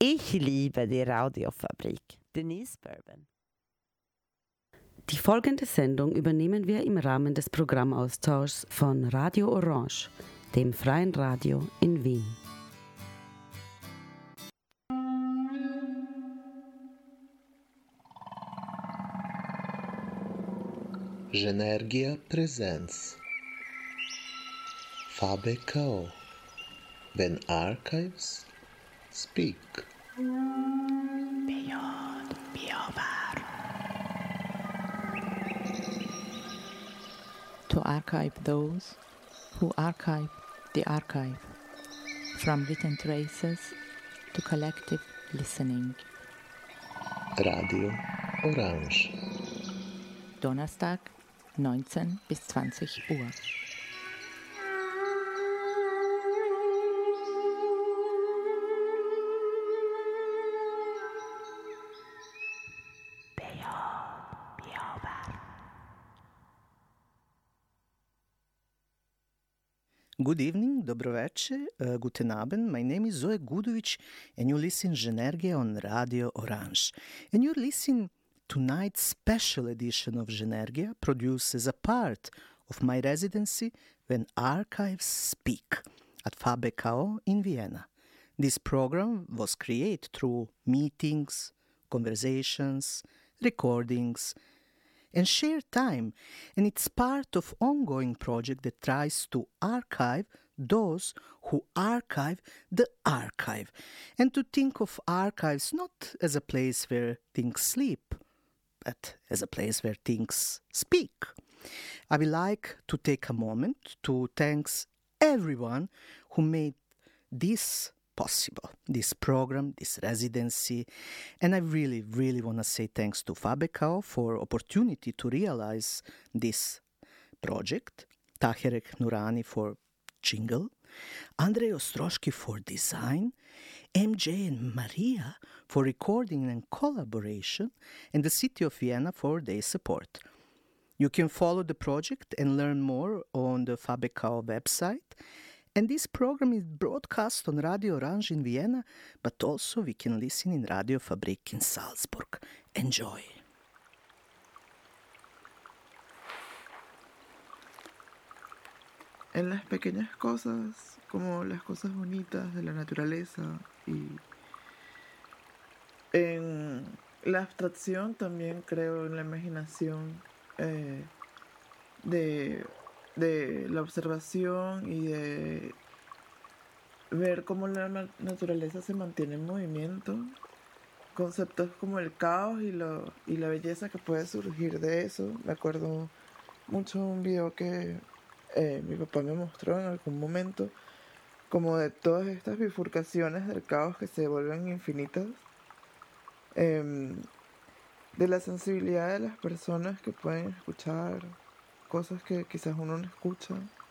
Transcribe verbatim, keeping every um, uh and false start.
Ich liebe die Radiofabrik. Denise Bourbon. Die folgende Sendung übernehmen wir im Rahmen des Programmaustauschs von Radio Orange, dem freien Radio in Wien. Genergia presents Fabe Kao When Archives Speak. Beyond Biobar. To archive those who archive the archive, from written traces to collective listening. Radio Orange. Donnerstag, neunzehn bis zwanzig Uhr. Good evening, dobroveče, uh, guten Abend. My name is Zoe Gudovic and you listen Genergia on Radio Orange. And you listen tonight's special edition of Genergia produced as a part of my residency when archives speak at Fabe Kao in Vienna. This program was created through meetings, conversations, recordings, and shared time, and it's part of ongoing project that tries to archive those who archive the archive, and to think of archives not as a place where things sleep, but as a place where things speak. I would like to take a moment to thank everyone who made this possible, this program, this residency, and I really, really want to say thanks to Fabe Kao for opportunity to realize this project, Taherek Nurani for jingle, Andrei Ostroshki for design, M J and Maria for recording and collaboration, and the City of Vienna for their support. You can follow the project and learn more on the Fabe Kao website. And this program is broadcast on Radio Orange in Vienna, but also we can listen in Radio Fabrik in Salzburg. Enjoy! En las pequeñas cosas, como las cosas bonitas de la naturaleza y en la abstracción también creo en la imaginación eh, de... de la observación y de ver cómo la naturaleza se mantiene en movimiento, conceptos como el caos y, lo, y la belleza que puede surgir de eso. Me acuerdo mucho de un video que eh, mi papá me mostró en algún momento, como de todas estas bifurcaciones del caos que se vuelven infinitas, eh, de la sensibilidad de las personas que pueden escuchar cosas que quizás uno no escucha,